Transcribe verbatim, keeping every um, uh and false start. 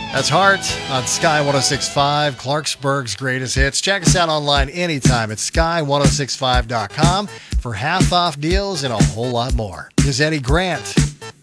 That's Heart on Sky one oh six point five, Clarksburg's greatest hits. Check us out online anytime at sky ten sixty-five dot com for half-off deals and a whole lot more. Here's Eddie Grant.